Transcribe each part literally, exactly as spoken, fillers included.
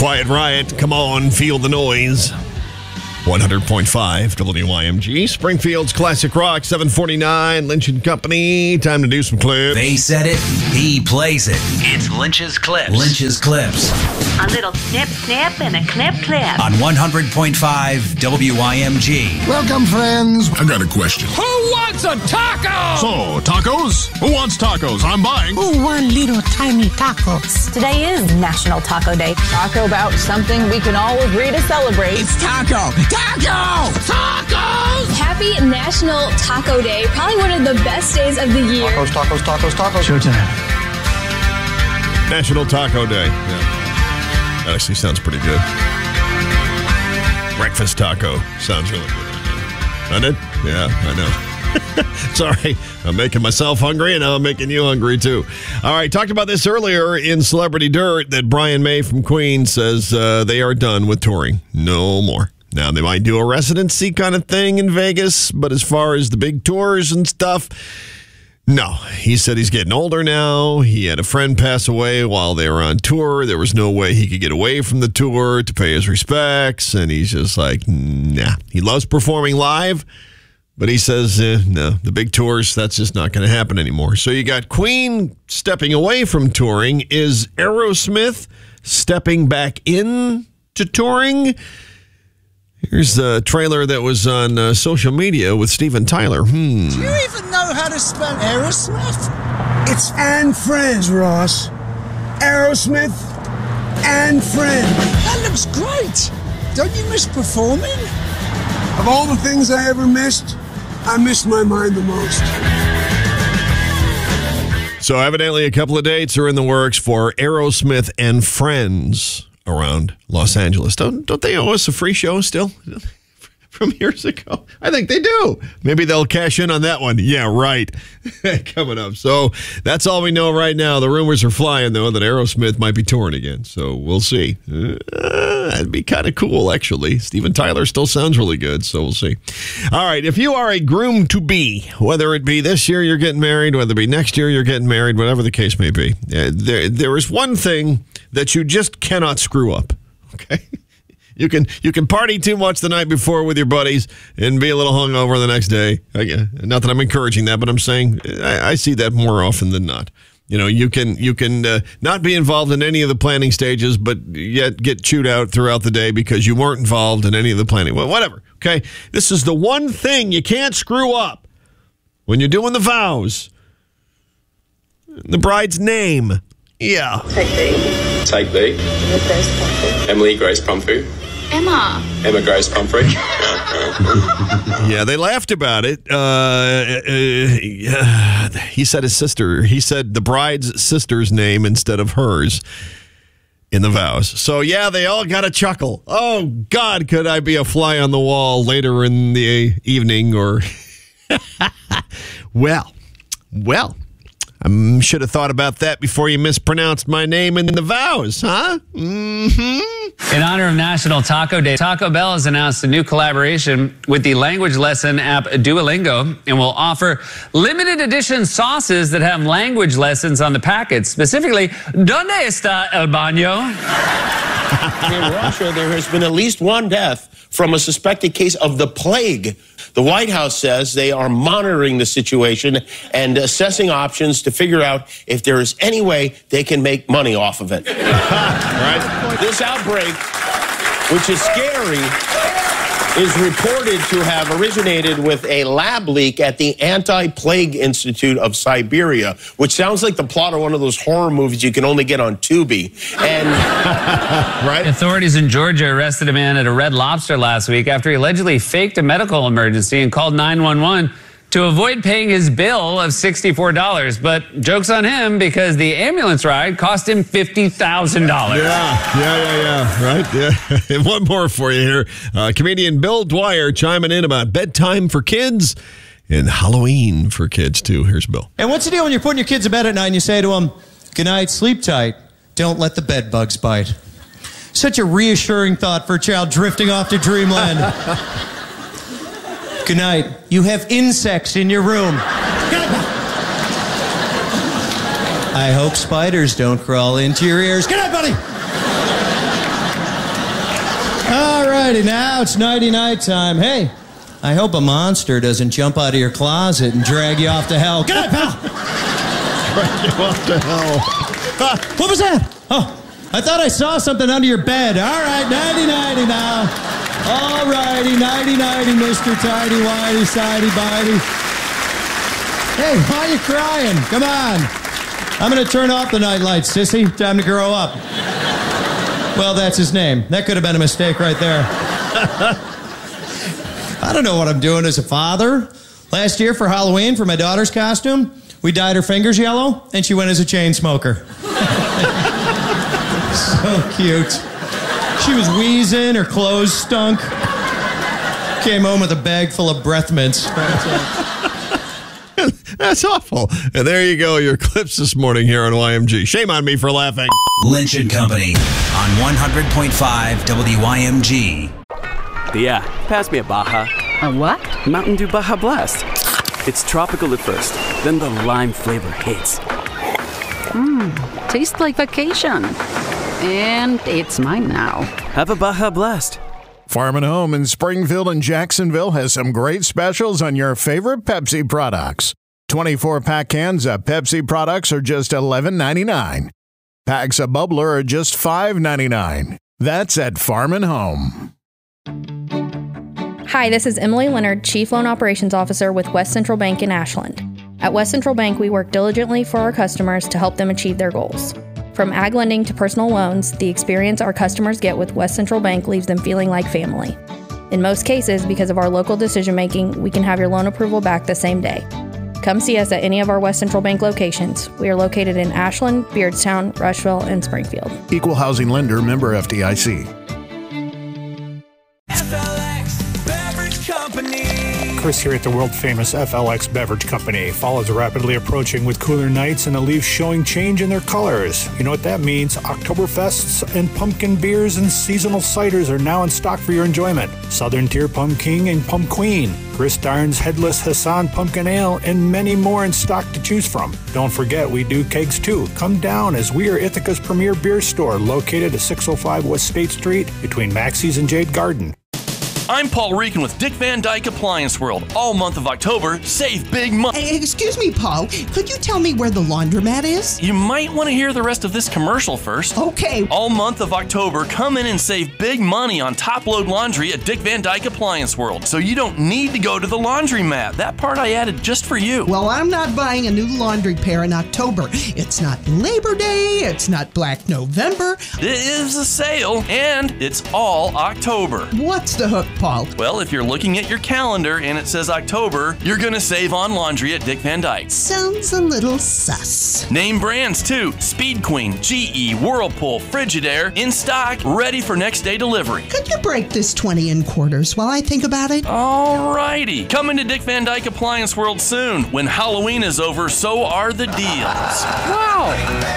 Quiet Riot, come on, feel the noise. one hundred point five W Y M G, Springfield's Classic Rock, seven forty-nine, Lynch and Company. Time to do some clips. They said it, he plays it. It's Lynch's Clips. Lynch's Clips. A little snip, snip, and a clip, clip. On one hundred point five W Y M G. Welcome, friends. I got a question. Who wants a taco? So, tacos? Who wants tacos? I'm buying. Who want little tiny tacos? Today is National Taco Day. Taco about something we can all agree to celebrate. It's taco. Taco! Tacos! Happy National Taco Day. Probably one of the best days of the year. Tacos, tacos, tacos, tacos. Showtime. National Taco Day. Yeah. That actually sounds pretty good. Breakfast taco. Sounds really good. Doesn't it? Yeah, I know. Sorry, I'm making myself hungry, and now I'm making you hungry, too. All right, talked about this earlier in Celebrity Dirt, that Brian May from Queen says uh, they are done with touring. No more. Now, they might do a residency kind of thing in Vegas, but as far as the big tours and stuff, no. He said he's getting older now. He had a friend pass away while they were on tour. There was no way he could get away from the tour to pay his respects, and he's just like, nah. He loves performing live, but he says, eh, no, the big tours, that's just not going to happen anymore. So you got Queen stepping away from touring. Is Aerosmith stepping back in to touring? Here's the trailer that was on uh, social media with Steven Tyler. Hmm. Do you even know how to spell Aerosmith? It's and Friends, Ross. Aerosmith and Friends. That looks great. Don't you miss performing? Of all the things I ever missed, I miss my mind the most. So evidently a couple of dates are in the works for Aerosmith and Friends around Los Angeles. Don't don't they owe us a free show still from years ago? I think they do. Maybe they'll cash in on that one. Yeah, right. Coming up. So that's all we know right now. The rumors are flying, though, that Aerosmith might be touring again. So we'll see. Uh, that'd be kind of cool, actually. Steven Tyler still sounds really good, so we'll see. All right. If you are a groom-to-be, whether it be this year you're getting married, whether it be next year you're getting married, whatever the case may be, uh, there there is one thing that you just cannot screw up, okay? You can you can party too much the night before with your buddies and be a little hungover the next day. I, not that I'm encouraging that, but I'm saying I, I see that more often than not. You know, you can you can uh, not be involved in any of the planning stages, but yet get chewed out throughout the day because you weren't involved in any of the planning. Well, whatever, okay? This is the one thing you can't screw up when you're doing the vows. The bride's name. Yeah. Take B. Take B. Emily Grace Pumphrey. Emma. Emma Grace Pumphrey. Yeah, they laughed about it. Uh, uh, he said his sister. He said the bride's sister's name instead of hers in the vows. So, yeah, they all got a chuckle. Oh, God, could I be a fly on the wall later in the evening or... well, well. I should have thought about that before you mispronounced my name in the vows, huh? Mm-hmm. In honor of National Taco Day, Taco Bell has announced a new collaboration with the language lesson app Duolingo and will offer limited edition sauces that have language lessons on the packet. Specifically, ¿Dónde está el baño? In Russia, there has been at least one death from a suspected case of the plague. The White House says they are monitoring the situation and assessing options to figure out if there is any way they can make money off of it. Right? This outbreak, which is scary, is reported to have originated with a lab leak at the Anti-Plague Institute of Siberia, which sounds like the plot of one of those horror movies you can only get on Tubi. And right? Authorities in Georgia arrested a man at a Red Lobster last week after he allegedly faked a medical emergency and called nine one one to avoid paying his bill of sixty-four dollars. But joke's on him because the ambulance ride cost him fifty thousand dollars. Yeah, yeah, yeah, yeah, right? Yeah. And one more for you here. Uh, comedian Bill Dwyer chiming in about bedtime for kids and Halloween for kids, too. Here's Bill. And what's the deal when you're putting your kids to bed at night and you say to them, good night, sleep tight, don't let the bed bugs bite? Such a reassuring thought for a child drifting off to dreamland. Good night. You have insects in your room. I hope spiders don't crawl into your ears. Good night, buddy. righty, now it's nighty-night time. Hey, I hope a monster doesn't jump out of your closet and drag you off to hell. Good night, pal. Drag you off to hell. What was that? Oh, I thought I saw something under your bed. All right, nighty-nighty now. All righty, nighty-nighty, Mister Tidy Whitey, Sidey Bitey. Hey, why are you crying? Come on. I'm going to turn off the night lights, sissy. Time to grow up. Well, that's his name. That could have been a mistake right there. I don't know what I'm doing as a father. Last year for Halloween, for my daughter's costume, we dyed her fingers yellow, and she went as a chain smoker. So cute. She was wheezing, her clothes stunk. Came home with a bag full of breath mints. That's awful. And there you go, your clips this morning here on Y M G. Shame on me for laughing. Lynch and Company on one hundred point five W Y M G. Yeah, pass me a Baja. A what? Mountain Dew Baja Blast. It's tropical at first, then the lime flavor hits. Mmm, tastes like vacation. And it's mine now. Have a Baja Blast. Farm and Home in Springfield and Jacksonville has some great specials on your favorite Pepsi products. twenty-four pack cans of Pepsi products are just eleven ninety-nine. Packs of Bubbler are just five ninety-nine. That's at Farm and Home. Hi, this is Emily Leonard, Chief Loan Operations Officer with West Central Bank in Ashland. At West Central Bank, we work diligently for our customers to help them achieve their goals. From ag lending to personal loans, the experience our customers get with West Central Bank leaves them feeling like family. In most cases, because of our local decision-making, we can have your loan approval back the same day. Come see us at any of our West Central Bank locations. We are located in Ashland, Beardstown, Rushville, and Springfield. Equal housing lender, member F D I C. Chris here at the world-famous F L X Beverage Company. Fall is rapidly approaching with cooler nights and the leaves showing change in their colors. You know what that means? Oktoberfests and pumpkin beers and seasonal ciders are now in stock for your enjoyment. Southern Tier Pumpkin and Pump Queen, Chris Darn's Headless Hassan Pumpkin Ale, and many more in stock to choose from. Don't forget, we do kegs too. Come down as we are Ithaca's premier beer store located at six oh five West State Street between Maxie's and Jade Garden. I'm Paul Reekin with Dick Van Dyke Appliance World. All month of October, save big money. Hey, excuse me, Paul. Could you tell me where the laundromat is? You might want to hear the rest of this commercial first. Okay. All month of October, come in and save big money on top-load laundry at Dick Van Dyke Appliance World. So you don't need to go to the laundromat. That part I added just for you. Well, I'm not buying a new laundry pair in October. It's not Labor Day. It's not Black November. It is a sale, and it's all October. What's the hook, Paul? Well, if you're looking at your calendar and it says October, you're going to save on laundry at Dick Van Dyke. Sounds a little sus. Name brands too. Speed Queen, G E, Whirlpool, Frigidaire, in stock, ready for next day delivery. Could you break this twenty in quarters while I think about it? Alrighty. Coming to Dick Van Dyke Appliance World soon. When Halloween is over, so are the deals. Wow.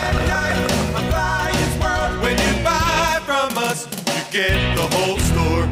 When you buy from us, you get the whole store.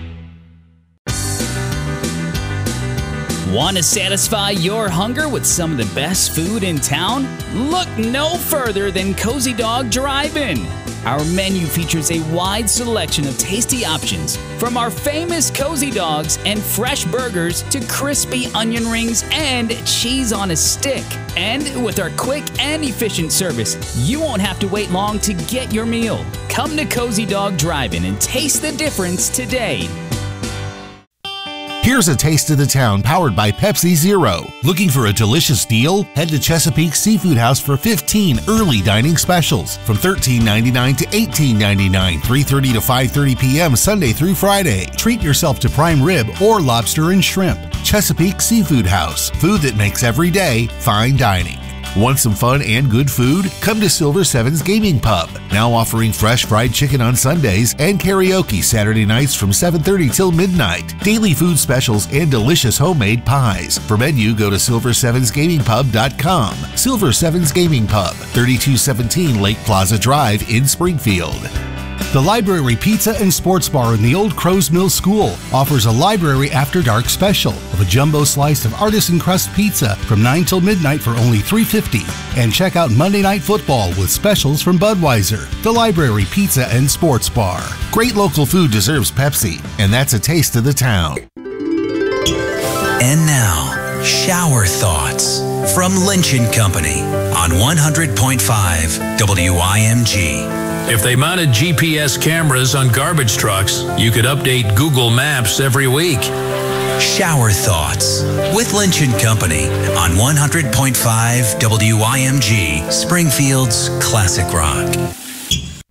Want to satisfy your hunger with some of the best food in town? Look no further than Cozy Dog Drive-In. Our menu features a wide selection of tasty options, from our famous Cozy Dogs and fresh burgers to crispy onion rings and cheese on a stick. And with our quick and efficient service, you won't have to wait long to get your meal. Come to Cozy Dog Drive-In and taste the difference today. Here's a taste of the town powered by Pepsi Zero. Looking for a delicious deal? Head to Chesapeake Seafood House for fifteen early dining specials from thirteen ninety-nine to eighteen ninety-nine, three thirty to five thirty p.m. Sunday through Friday. Treat yourself to prime rib or lobster and shrimp. Chesapeake Seafood House. Food that makes every day fine dining. Want some fun and good food? Come to Silver Sevens Gaming Pub. Now offering fresh fried chicken on Sundays and karaoke Saturday nights from seven thirty till midnight. Daily food specials and delicious homemade pies. For menu, go to silver sevens gaming pub dot com. Silver Sevens Gaming Pub, thirty-two seventeen Lake Plaza Drive in Springfield. The Library Pizza and Sports Bar in the Old Crows Mill School offers a Library After Dark special of a jumbo slice of artisan crust pizza from nine till midnight for only three dollars and fifty cents. And check out Monday Night Football with specials from Budweiser. The Library Pizza and Sports Bar. Great local food deserves Pepsi, and that's a taste of the town. And now, shower thoughts from Lynch and Company on one hundred point five W I M G. If they mounted G P S cameras on garbage trucks, you could update Google Maps every week. Shower thoughts with Lynch and Company on one hundred point five W I M G, Springfield's classic rock.